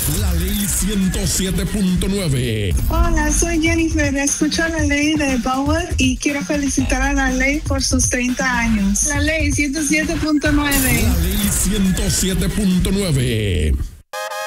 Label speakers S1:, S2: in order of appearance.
S1: La Ley 107.9.
S2: Hola, soy Jennifer. Escucho la ley de Bauer y quiero felicitar a la ley por sus 30 años. La Ley 107.9.
S1: La Ley 107.9.